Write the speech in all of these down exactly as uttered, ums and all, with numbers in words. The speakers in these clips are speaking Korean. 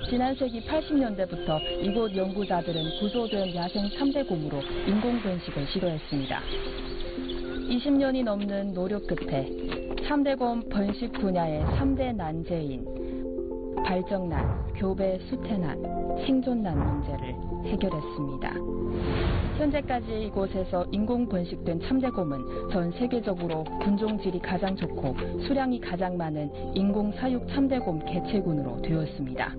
지난 세기 팔십 년대부터 이곳 연구자들은 구조된 야생 삼 대 곰으로 인공 번식을 시도했습니다. 이십 년이 넘는 노력 끝에 삼 대 곰 번식 분야의 삼 대 난제인 발정난, 교배 수태난, 생존난 문제를 해결했습니다. 현재까지 이곳에서 인공 번식된 참대곰은 전 세계적으로 군종질이 가장 좋고 수량이 가장 많은 인공 사육 참대곰 개체군으로 되었습니다.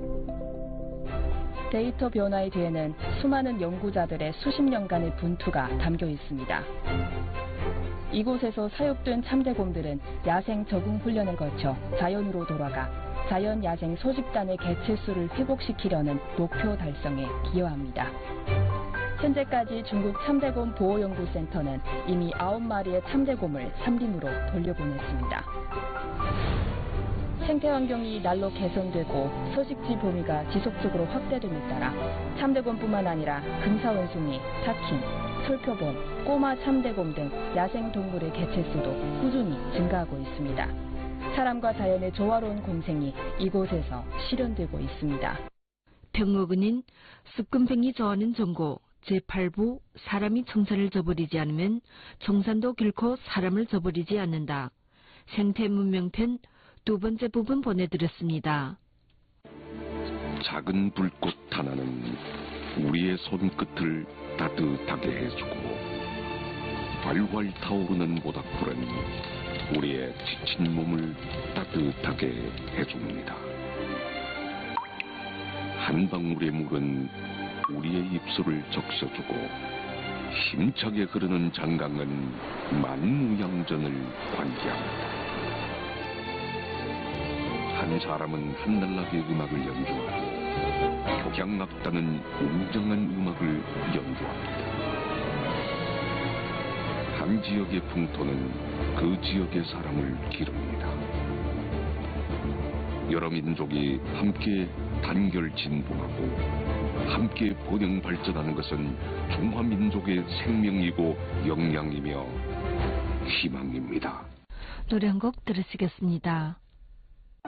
데이터 변화의 뒤에는 수많은 연구자들의 수십 년간의 분투가 담겨 있습니다. 이곳에서 사육된 참대곰들은 야생 적응 훈련을 거쳐 자연으로 돌아가 자연 야생 소집단의 개체 수를 회복시키려는 목표 달성에 기여합니다. 현재까지 중국 참대곰 보호연구센터는 이미 아홉 마리의 참대곰을 삼림으로 돌려보냈습니다. 생태 환경이 날로 개선되고 서식지 범위가 지속적으로 확대됨에 따라 참대곰뿐만 아니라 금사원숭이, 타킨, 철표범, 꼬마 참대곰 등 야생 동물의 개체 수도 꾸준히 증가하고 있습니다. 사람과 자연의 조화로운 공생이 이곳에서 실현되고 있습니다. 병어근인 습금뱅이 좋아하는 정고 제팔 부 사람이 청산을 저버리지 않으면 청산도 결코 사람을 저버리지 않는다. 생태 문명편 두 번째 부분 보내드렸습니다. 작은 불꽃 하나는 우리의 손끝을 따뜻하게 해주고 활활 타오르는 모닥불은 우리의 지친 몸을 따뜻하게 해줍니다. 한 방울의 물은 우리의 입술을 적셔주고 힘차게 흐르는 장강은 만무양전을 관계합니다. 한 사람은 한날라게 음악을 연주하고 격양악단은 웅장한 음악을 연주합니다. 한 지역의 풍토는 그 지역의 사람을 기릅니다. 여러 민족이 함께 단결 진보하고 함께 번영 발전하는 것은 중화민족의 생명이고 역량이며 희망입니다. 노래 한 곡 들으시겠습니다.